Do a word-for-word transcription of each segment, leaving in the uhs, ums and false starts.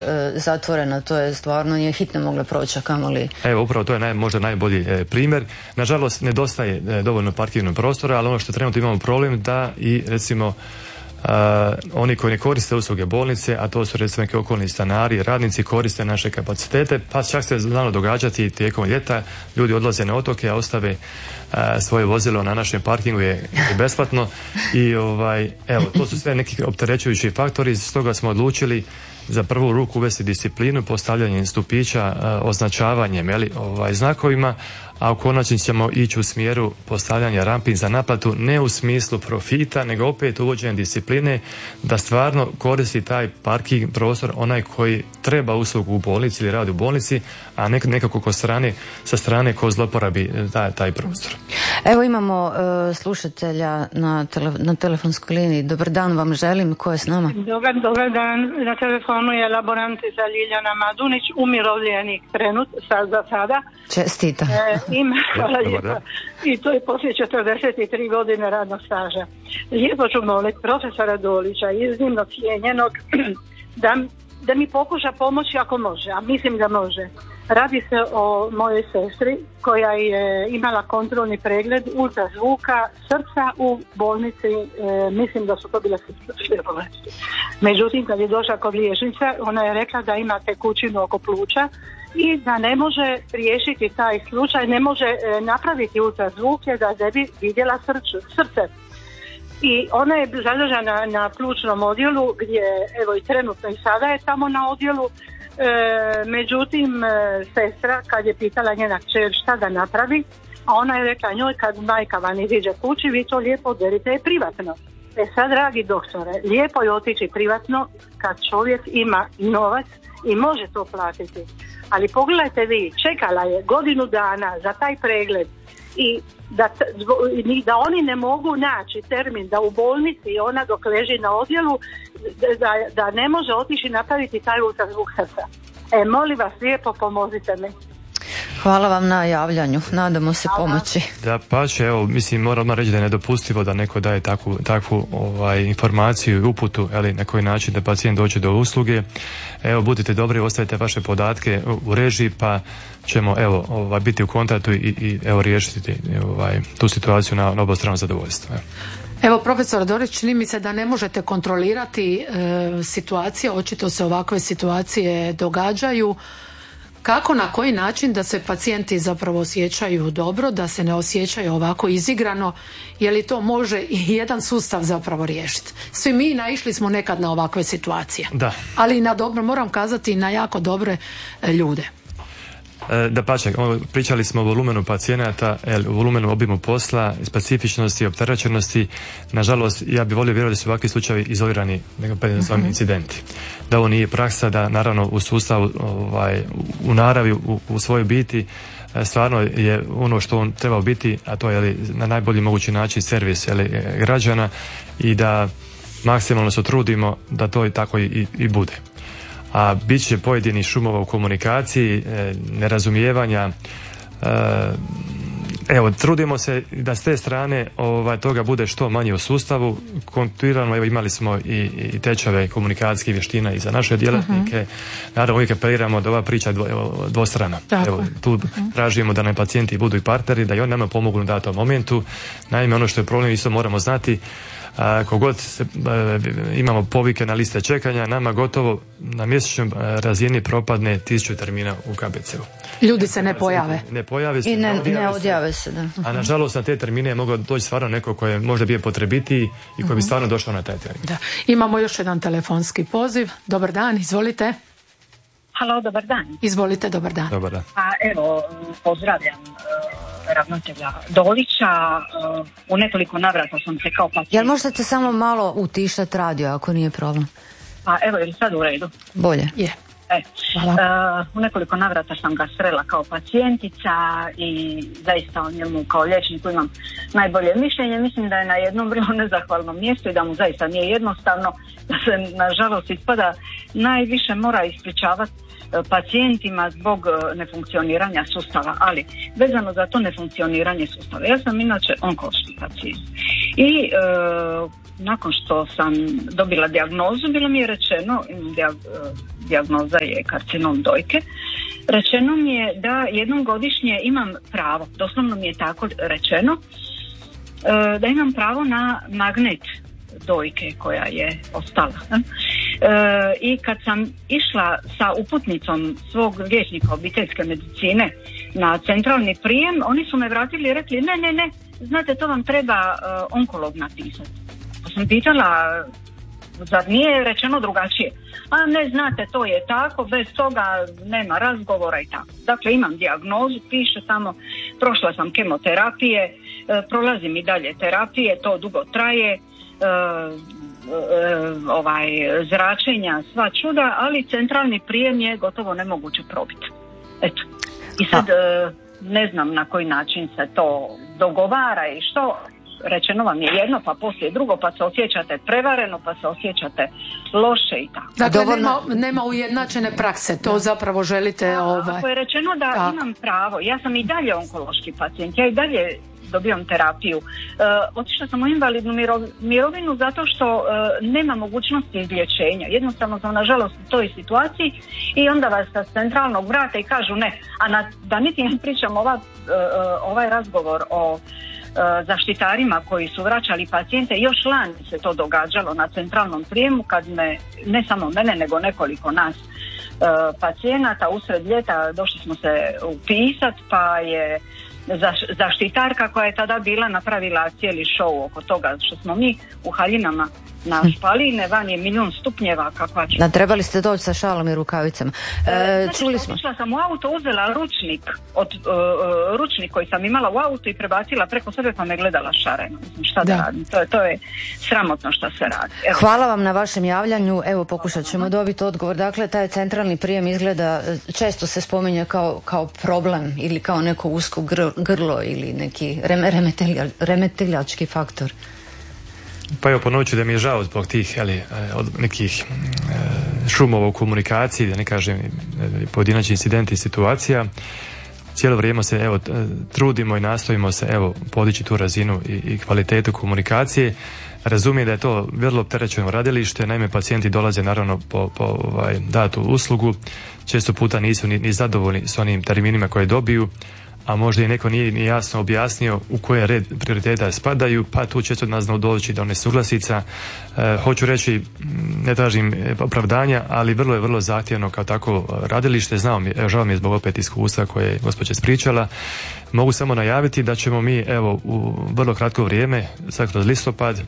e, zatvorena, to je stvarno nije hitno mogla proći, a kamoli. Evo, upravo to je naj, možda najbolji e, primjer. Nažalost, nedostaje e, dovoljno parkirnog prostora, ali ono što trenutno imamo problem da i recimo Uh, oni koji ne koriste usluge bolnice, a to su recimo neki okolni stanari, radnici koriste naše kapacitete, pa čak se znalo događati tijekom ljeta, ljudi odlaze na otoke, a ostave uh, svoje vozilo na našem parkingu je, je besplatno i ovaj, evo, to su sve neki opterećujući faktori, stoga smo odlučili za prvu ruku uvesti disciplinu postavljanjem stupića, uh, označavanjem jeli, ovaj, znakovima, a u konačnici ćemo ići u smjeru postavljanja rampi za naplatu, ne u smislu profita, nego opet uvođenjem discipline da stvarno koristi taj parking prostor onaj koji treba uslugu u bolnici ili radi u bolnici, a nek- nekako ko strane, sa strane ko zloporabi taj, taj prostor. Evo imamo uh, slušatelja na, tele, na telefonskoj liniji. Dobar dan vam želim, ko je s nama? Dobar, dobar dan, na telefonu je laborantica Ljiljana Madunić, umirovljenik trenut, sad za sada. Čestita. E, ima, hvala lijepa. I to je poslije četrdeset tri godine radnog staža. Lijepo ću moliti profesora Dolića, iznimno cijenjenog, da, da mi pokuša pomoći ako može, a mislim da može. Radi se o mojoj sestri koja je imala kontrolni pregled ultrazvuka srca u bolnici, e, mislim da su to bile srčane bolesti. Međutim, kad je došla kod liječnice, ona je rekla da ima tekućinu oko pluća i da ne može riješiti taj slučaj, ne može e, napraviti ultrazvuke da ne bi vidjela srč, srce. I ona je zadržana na plućnom odjelu gdje, evo i trenutno i sada je tamo na odjelu. E, međutim, e, sestra kad je pitala njena kćer šta da napravi, a ona je rekla njoj kad majka van iziđe kući, vi to lijepo oderite je privatno. E sad, dragi doktore, lijepo je otići privatno kad čovjek ima novac i može to platiti. Ali pogledajte vi, čekala je godinu dana za taj pregled i da, da oni ne mogu naći termin da u bolnici ona dok leži na odjelu da, da ne može otići napraviti taj ultrazvuk srca. E, molim vas lijepo, pomozite mi. Hvala vam na javljanju, nadamo se pomoći. Da, pa će, evo, mislim, moram odmah reći da je nedopustivo da neko daje takvu, takvu ovaj, informaciju i uputu, ali na koji način da pacijent dođe do usluge. Evo, budite dobri, ostavite vaše podatke u režiji, pa ćemo, evo, ovaj, biti u kontaktu i, i evo, riješiti ovaj, tu situaciju na, na obostrano zadovoljstvo. Evo. Evo, profesor Dorić, čini mi se da ne možete kontrolirati e, situacije, očito se ovakve situacije događaju. Kako, na koji način da se pacijenti zapravo osjećaju dobro, da se ne osjećaju ovako izigrano, je li to može i jedan sustav zapravo riješiti? Svi mi naišli smo nekad na ovakve situacije. Da. Ali i na dobro, moram kazati, na jako dobre ljude. Da pače, pričali smo o volumenu pacijenata, o volumenu obimu posla, specifičnosti, opterećenosti. Nažalost, ja bih volio vjerovati da su ovakvi slučajevi izolirani, nego pa mm-hmm. incidenti. Da ovo nije praksa, da naravno u sustavu, ovaj, u naravi, u, u svojoj biti, stvarno je ono što on treba biti, a to je na najbolji mogući način servis jeli, građana i da maksimalno se trudimo da to i tako i, i bude. A bit će pojedinih šumova u komunikaciji, nerazumijevanja. Evo, trudimo se da s te strane ovaj, toga bude što manje u sustavu. Kontinuirano, evo, imali smo i, i tečajeve komunikacijskih vještina i za naše djelatnike. Uh-huh. Naravno, uvijek apeliramo da ova priča dvo, dvostrana. Evo, tu uh-huh. tražimo da nam pacijenti budu i partneri, da i oni nama pomognu u datom momentu. Naime, ono što je problem, isto moramo znati, a, kogod se, a, imamo povike na liste čekanja, nama gotovo na mjesečnoj razini propadne tisuću termina u K B C-u. Ljudi se ne pojave. Ne pojave se. I ne, ne ne odjave se, da. A nažalost na te termine je mogao doći stvarno neko koji je možda bio potrebitiji i koji bi stvarno došao na taj termin. Da. Imamo još jedan telefonski poziv. Dobar dan, izvolite. Halo, dobar dan. Izvolite, dobar dan. Dobar dan. Pa evo, pozdravljam uh, ravnatelja Dolića. Uh, u nekoliko navrata sam se kao pacijent. Jel možete samo malo utišati radio ako nije problem? Pa evo, je li sad u redu? Bolje. Je. E, uh, u nekoliko navrata sam ga srela kao pacijentica i zaista o njemu kao liječniku imam najbolje mišljenje. Mislim da je na jednom vrlo nezahvalnom mjestu i da mu zaista nije jednostavno, da se nažalost ispada najviše mora ispričavati pacijentima zbog nefunkcioniranja sustava, ali vezano za to nefunkcioniranje sustava. Ja sam inače onkološki pacijent I e, nakon što sam dobila dijagnozu, bilo mi je rečeno, dijagnoza je karcinom dojke, rečeno mi je da jednom godišnje imam pravo, doslovno mi je tako rečeno, da imam pravo na magnet dojke koja je ostala. I kad sam išla sa uputnicom svog liječnika obiteljske medicine na centralni prijem, oni su me vratili i rekli ne, ne, ne, znate, to vam treba onkolog napisati. Pa sam pitala, zar nije rečeno drugačije? A ne, znate, to je tako, bez toga nema razgovora i tako. Dakle, imam dijagnozu, piše tamo, prošla sam kemoterapije, e, prolazim i dalje terapije, to dugo traje, e, e, ovaj, zračenja, sva čuda, ali centralni prijem je gotovo nemoguće probiti. Eto. I sad e, ne znam na koji način se to dogovara i što. Rečeno vam je jedno, pa poslije drugo, pa se osjećate prevareno, pa se osjećate loše i tako. Dakle, Dovoljno... nema, nema ujednačene prakse, to zapravo želite... A, ovaj... Ako je rečeno da tako. Imam pravo, ja sam i dalje onkološki pacijent, ja i dalje dobijam terapiju. E, otišla sam u invalidnu mirovinu zato što e, nema mogućnosti izlječenja. Jednostavno sam, nažalost, u toj situaciji i onda vas sa centralnog vrata i kažu ne. A na, da niti ne pričam ova, e, ovaj razgovor o zaštitarima koji su vraćali pacijente, još lani se to događalo na centralnom prijemu kad me, ne samo mene nego nekoliko nas e, pacijenata usred ljeta došli smo se upisat, pa je zaš, zaštitarka koja je tada bila napravila cijeli show oko toga što smo mi u haljinama na špaline, van je milijun stupnjeva kakva ću. Da, trebali ste doći sa šalom i rukavicama. E, znači, čuli smo. Išla sam u auto, uzela ručnik, od, uh, ručnik koji sam imala u autu i prebacila preko sebe pa me gledala šareno. Mislim, šta da, da radim? To je, to je sramotno što se radi. Evo. Hvala vam na vašem javljanju. Evo, pokušat ćemo dobiti odgovor. Dakle, taj centralni prijem izgleda, često se spominje kao, kao problem ili kao neko usko grlo ili neki remetelja, remeteljački faktor. Pa evo, ponovit ću da mi je žao zbog tih ali, od nekih šumova u komunikaciji, da ne kažem pojedinačni incidenti i situacija. Cijelo vrijeme se evo trudimo i nastojimo se evo podići tu razinu i, i kvalitetu komunikacije. Razumijem da je to vrlo opterećeno radilište, naime pacijenti dolaze naravno po, po ovaj, datu uslugu, često puta nisu ni, ni zadovoljni s onim terminima koje dobiju, a možda i neko nije ni jasno objasnio u koje red prioriteta spadaju, pa tu često nas zna doći do nesuglasica. E, hoću reći, ne tražim opravdanja, ali vrlo je vrlo zahtjevno kao tako radilište. Znao mi, evo, žao mi je zbog opet iskustva koje je gospođa ispričala. Mogu samo najaviti da ćemo mi evo u vrlo kratko vrijeme, sad kroz listopad,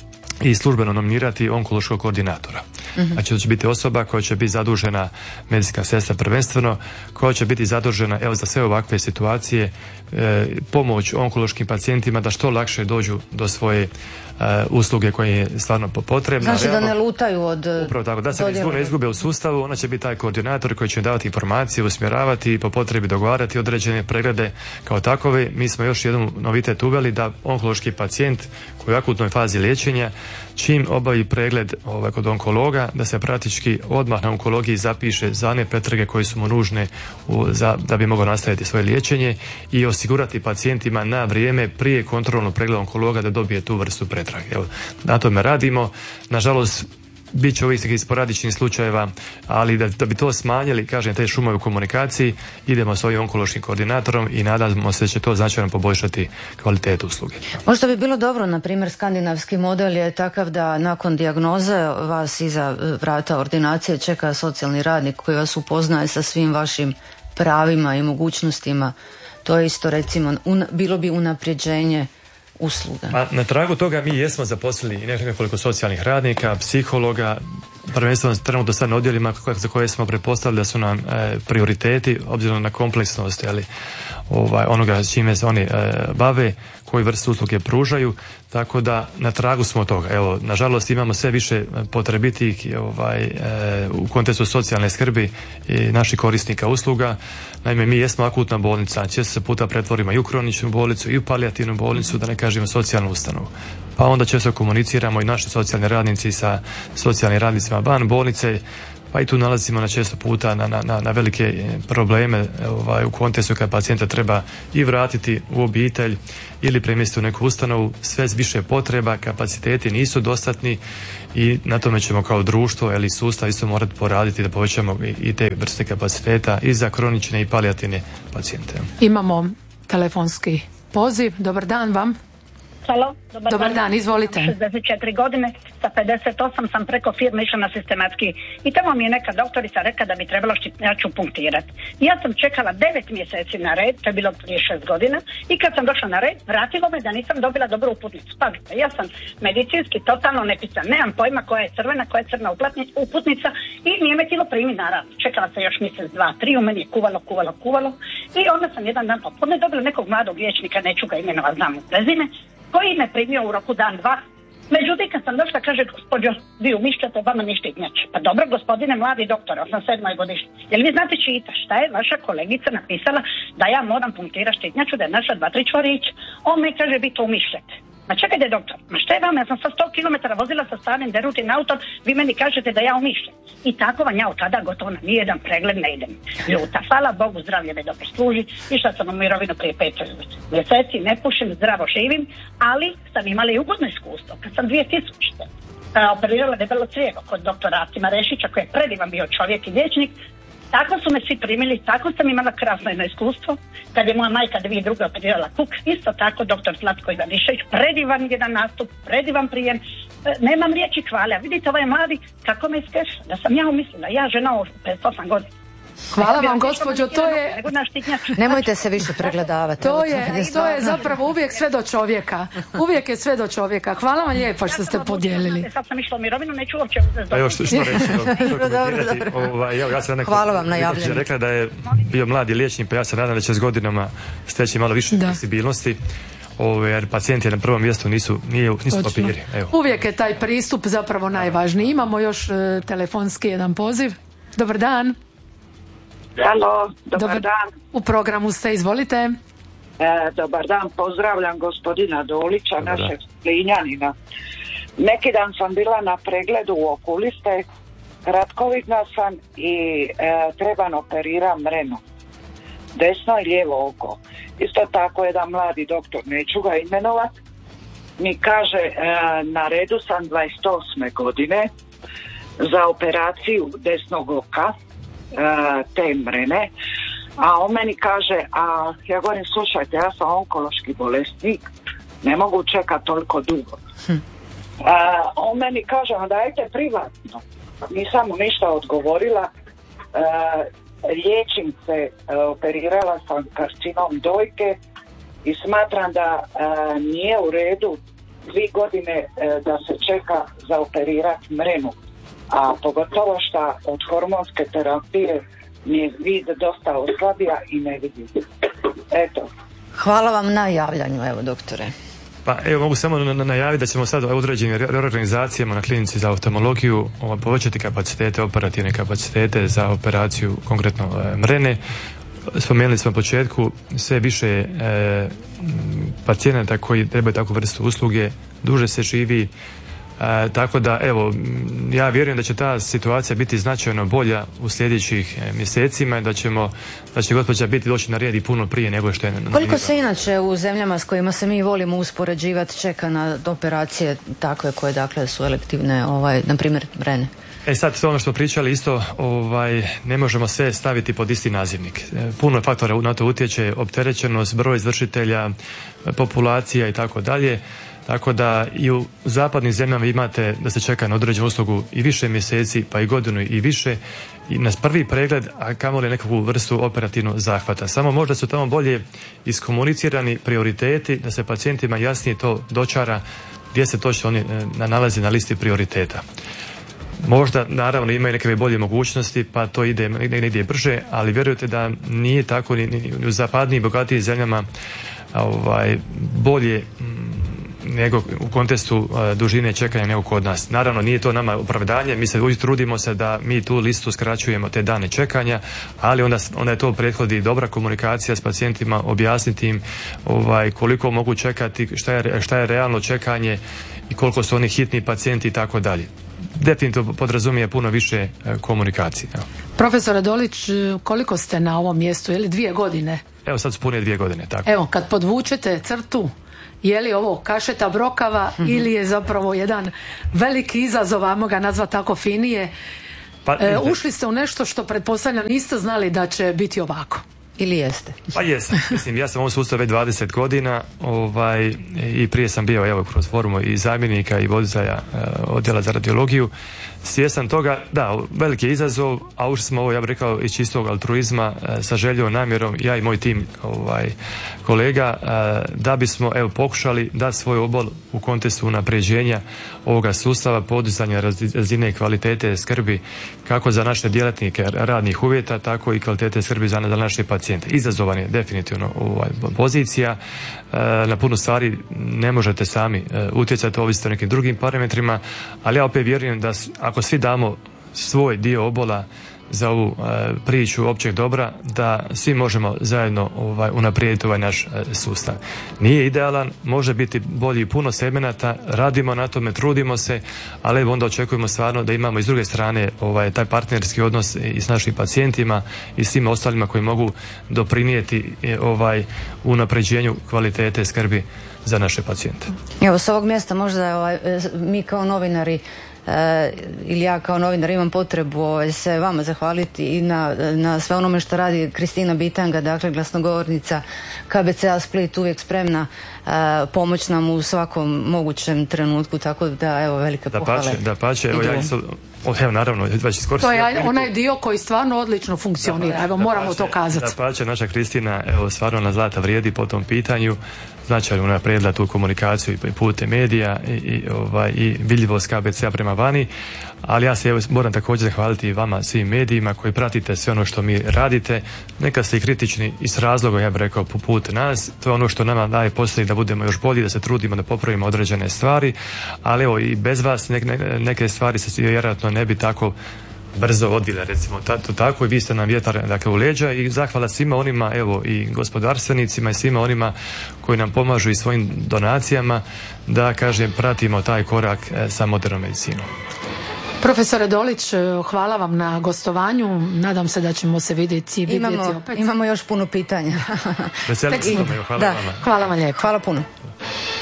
i službeno nominirati onkološkog koordinatora. Mm-hmm. Znači to će biti osoba koja će biti zadužena, medicinska sestra prvenstveno, koja će biti zadužena evo za sve ovakve situacije, e, pomoć onkološkim pacijentima da što lakše dođu do svoje e, usluge koje je stvarno potrebna. Znači realno, da ne lutaju od... Upravo tako, da se ne izgube u sustavu, ona će biti taj koordinator koji će davati informacije, usmjeravati i po potrebi dogovarati određene preglede kao takove. Mi smo još jedan novitet uveli da onkološki pacijent koji je u akutnoj fazi liječenja, čim obavi pregled ovaj, kod onkologa, da se praktički odmah na onkologiji zapiše za one pretrage koje su mu nužne u, za, da bi mogao nastaviti svoje liječenje i osigurati pacijentima na vrijeme prije kontrolnog pregleda onkologa da dobije tu vrstu pretrage. Evo, na tome radimo. Nažalost, bit će ovih takvih sporadičnih slučajeva, ali da, da bi to smanjili, kažem, te šumove u komunikaciji, idemo s ovim onkološkim koordinatorom i nadamo se da će to značajno poboljšati kvalitetu usluge. Možda bi bilo dobro, na primjer, skandinavski model je takav da nakon dijagnoze vas iza vrata ordinacije čeka socijalni radnik koji vas upoznaje sa svim vašim pravima i mogućnostima. To je isto, recimo, un, bilo bi unapređenje usluga. A na tragu toga mi jesmo zaposlili nekoliko socijalnih radnika, psihologa, prvenstveno trenutno sad na odjelima za koje smo pretpostavili da su nam e, prioriteti obzirom na kompleksnost ali, ovaj, onoga s čime se oni e, bave, koji vrstu usluge pružaju, tako da na tragu smo toga. Evo, nažalost imamo sve više potrebitih ovaj, e, u kontekstu socijalne skrbi i naših korisnika usluga. Naime, mi jesmo akutna bolnica, često se puta pretvorimo i u kroničnu bolnicu i u palijativnu bolnicu, da ne kažemo socijalnu ustanovu. Pa onda često komuniciramo i naši socijalni radnici sa socijalnim radnicima van bolnice, pa i tu nalazimo na često puta na, na, na velike probleme ovaj, u kontekstu kada pacijenta treba i vratiti u obitelj ili premjestiti u neku ustanovu, sve više potreba, kapaciteti nisu dostatni i na tome ćemo kao društvo ili sustav isto morati poraditi da povećamo i, i te vrste kapaciteta i za kronične i palijativne pacijente. Imamo telefonski poziv. Dobar dan vam. Halo, dobar, dobar dan. dan, izvolite. šezdeset četiri godine, sa pedeset osam sam preko firme išla na sistematski i tamo mi je neka doktorica rekla da bi trebalo štitnjaču punktirati. Ja sam čekala devet mjeseci na red, to je bilo prije šest godina, i kad sam došla na red, vratilo me da nisam dobila dobru uputnicu. Pazite, ja sam medicinski totalno nepisan, nemam pojma koja je crvena, koja je crna uputnica i nije me tilo primi, naravno. Čekala sam još mjesec, dva, tri, u meni je kuvalo, kuvalo, kuvalo i onda sam jedan dan popodne dobila nekog mladog liječnika, neću ga imenovat, znam mu prezime, koji me primio u roku dan, dva. Međutim, kad sam došla, kaže, gospođo, vi umišljate, vama ni štitnjače. Pa dobro, gospodine mladi doktor, osam sedmoj godišnji. Jel vi znate čita šta je vaša kolegica napisala da ja moram punktirati štitnjaču, da je naša dva, tri čvorića? On me kaže, vi to umišljate. Ma čekajte, doktor, ma šta je vama, ja sam sa sto kilometara vozila sa starim derutim autom, vi meni kažete da ja umišljam. I tako vam ja od tada gotovo na nijedan pregled ne idem. Ljuta, hvala Bogu, zdravlje me dobro služi, išla sam u mirovinu prije pet mjeseci, ne pušim, zdravo živim, ali sam imala i ugodno iskustvo. Kad sam dvije tisućite operirala debelo crijevo kod doktora Asima Rešića, koji je predivan bio čovjek i liječnik, tako su me svi primili, tako sam imala krasno jedno iskustvo. Kad je moja majka dvije druge operirala kuk, isto tako doktor Zlatko Ivanišević, predivan jedan nastup, predivan prijem, e, nemam riječi hvale. A vidite, ovaj mladi kako me iskeša, da sam ja umislila, ja žena od pedeset osam godina. Hvala vam, gospođo, to je... Nemojte se više pregledavati. To je, to je zapravo uvijek sve do čovjeka. Uvijek je sve do čovjeka. Hvala vam lijepo što ste podijelili. Sad sam išla u mirovinu, neću uopće uzeti. Evo što, što reći. Ovaj, evo, ja sam neko, Hvala vam na javljanju. Rekla da je bio mladi liječnik, pa ja se nadam da će s godinama steći malo više fleksibilnosti. Ove, jer pacijenti na prvom mjestu nisu, nije, nisu papiri. Evo. Uvijek je taj pristup zapravo najvažniji. Imamo još uh, telefonski jedan poziv. Dobar dan. Halo, dobar, dobar dan. U programu ste, izvolite. E, dobar dan, pozdravljam gospodina Dolića, dobar našeg Slinjanina. Neki dan sam bila na pregledu u okuliste, kratkovidna sam i e, trebam operiram mrenu. Desno i lijevo oko. Isto tako jedan mladi doktor, neću ga imenovat, mi kaže e, na redu sam dvadeset osme godine za operaciju desnog oka, te mrene, a on meni kaže, a ja govorim, slušajte, ja sam onkološki bolesnik, ne mogu čekati toliko dugo. Hm. A, on meni kaže, a dajte privatno. Nisam mu ništa odgovorila. A, liječim se, operirala sam karcinom dojke i smatram da a, nije u redu dvije godine a, da se čeka za operirati mrenu. A pogotovo što od hormonske terapije mi vid dosta oslabija i ne vidim. Eto. Hvala vam na javljanju, evo doktore. Pa evo, mogu samo najaviti da ćemo sad u određenim reorganizacijama na klinici za oftalmologiju povećati kapacitete, operativne kapacitete za operaciju konkretno e, mrene. Spomenuli smo na početku sve više e, pacijenata koji trebaju takvu vrstu usluge, duže se živi. E, tako da, evo, ja vjerujem da će ta situacija biti značajno bolja u sljedećih e, mjesecima, da ćemo, da će gospođa biti doći na red i puno prije nego što je na Koliko se inače u zemljama s kojima se mi volimo uspoređivati čeka na operacije takve koje dakle su elektivne, ovaj, na primjer mrene? E sad, to ono što pričali isto, ovaj, ne možemo sve staviti pod isti nazivnik. E, puno faktora na to utječe, opterećenost, broj izvršitelja, populacija i tako dalje. Tako da i u zapadnim zemljama imate da se čeka na određenu uslugu i više mjeseci, pa i godinu i više, i na prvi pregled, a kamoli nekakvu vrstu operativnog zahvata. Samo možda su tamo bolje iskomunicirani prioriteti, da se pacijentima jasnije to dočara gdje se točno oni nalazi na listi prioriteta. Možda, naravno, imaju neke bolje mogućnosti, pa to ide negdje brže, ali vjerujte da nije tako ni, ni u zapadnijim, bogatijim zemljama ovaj, bolje nego u kontekstu uh, dužine čekanja nego kod nas. Naravno, nije to nama opravdanje, mi se uvijek trudimo se da mi tu listu skraćujemo, te dane čekanja, ali onda, onda je to prethodi dobra komunikacija s pacijentima, objasniti im ovaj, koliko mogu čekati, šta je, šta je realno čekanje i koliko su oni hitni pacijenti i tako dalje. definitivno podrazumije puno više komunikacije. Profesore Dolić, koliko ste na ovom mjestu? Je li dvije godine? Evo sad su pune dvije godine, tako. Evo, kad podvučete crtu, je li ovo kašeta brokava mm-hmm. ili je zapravo jedan veliki izazov, ajmo ga nazvati tako finije? Pa, e, ušli ste u nešto što pretpostavljam niste znali da će biti ovako. Ili jeste? Pa jesam. Mislim, ja sam u ovom sustavu već dvadeset godina ovaj, i prije sam bio evo, kroz forumu i zamjenika i voditelja uh, odjela za radiologiju. Svjestan toga, da, veliki je izazov, a ušli smo ovo, ja bih rekao, iz čistog altruizma uh, sa željom, namjerom, ja i moj tim ovaj, kolega, uh, da bismo evo, pokušali dati svoj obol u kontekstu unapređenja ovoga sustava, podizanja razine kvalitete skrbi kako za naše djelatnike radnih uvjeta, tako i kvalitete skrbi za naše pacijente. Izazovan je definitivno ovaj pozicija. Na puno stvari ne možete sami utjecati, ovisite o nekim drugim parametrima, ali ja opet vjerujem da ako svi damo svoj dio obola za ovu e, priču općeg dobra, da svi možemo zajedno ovaj, unaprijediti ovaj naš e, sustav. Nije idealan, može biti bolji puno segmenata, radimo na tome, trudimo se, ali onda očekujemo stvarno da imamo i s druge strane ovaj, taj partnerski odnos i s našim pacijentima i s svima ostalima koji mogu doprinijeti e, ovaj, unapređenju kvalitete skrbi za naše pacijente. Evo, s ovog mjesta možda ovaj, mi kao novinari Uh, ili ja kao novinar imam potrebu ovaj, se vama zahvaliti i na, na sve onome što radi Kristina Bitanga, dakle glasnogovornica K B C A Split, uvijek spremna uh, pomoć nam u svakom mogućem trenutku, tako da evo velike da pohvale. Pače, da pače, evo ja isto, evo naravno, već iskoristio. To je onaj dio koji stvarno odlično funkcionira, da, evo da moramo pače, to kazati. Da pače, naša Kristina, evo stvarno na zlata vrijedi po tom pitanju. Značajno unaprijedila tu komunikaciju i putem medija i, i, ovaj, i vidljivost K B C-a prema vani, ali ja se evo, moram također zahvaliti i vama, svim medijima koji pratite sve ono što mi radite. Neka ste i kritični i s razlogom, ja bih rekao, poput nas. To je ono što nama daje poslije da budemo još bolji, da se trudimo da popravimo određene stvari, ali evo i bez vas ne, ne, neke stvari se vjerojatno ne bi tako brzo odvile, recimo to tako, i vi ste nam vjetar dakle, u leđa i zahvala svima onima, evo i gospodarstvenicima i svima onima koji nam pomažu i svojim donacijama da, kažem, pratimo taj korak e, sa modernom medicinom. Profesore Dolić, hvala vam na gostovanju, nadam se da ćemo se vidjeti, vidjeti imamo, opet. Imamo još puno pitanja. Veselimo se, hvala da. vama. Hvala vam lijepo. Hvala puno.